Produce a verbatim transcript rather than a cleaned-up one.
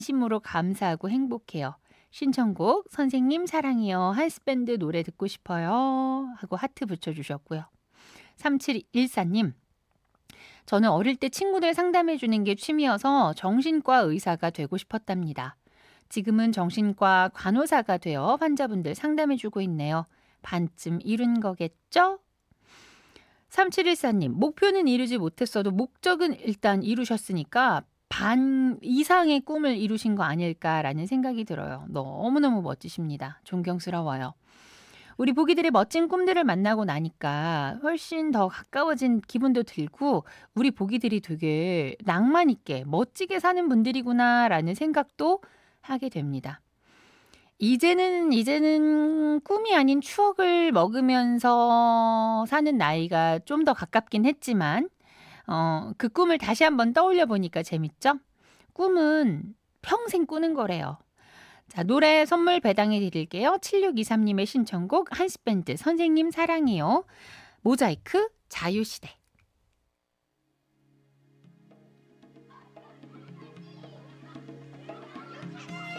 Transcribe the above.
진심으로 감사하고 행복해요. 신청곡 선생님 사랑해요. 한스밴드 노래 듣고 싶어요. 하고 하트 붙여주셨고요. 삼칠일사 님. 저는 어릴 때 친구들 상담해 주는 게 취미여서 정신과 의사가 되고 싶었답니다. 지금은 정신과 간호사가 되어 환자분들 상담해 주고 있네요. 반쯤 이룬 거겠죠? 삼칠일사 님. 목표는 이루지 못했어도 목적은 일단 이루셨으니까 반 이상의 꿈을 이루신 거 아닐까라는 생각이 들어요. 너무너무 멋지십니다. 존경스러워요. 우리 보기들의 멋진 꿈들을 만나고 나니까 훨씬 더 가까워진 기분도 들고 우리 보기들이 되게 낭만 있게 멋지게 사는 분들이구나라는 생각도 하게 됩니다. 이제는 이제는 꿈이 아닌 추억을 먹으면서 사는 나이가 좀 더 가깝긴 했지만 어 그 꿈을 다시 한번 떠올려 보니까 재밌죠? 꿈은 평생 꾸는 거래요. 자, 노래 선물 배당해 드릴게요. 칠육이삼 님의 신청곡 한스밴드 선생님 사랑해요. 모자이크 자유시대.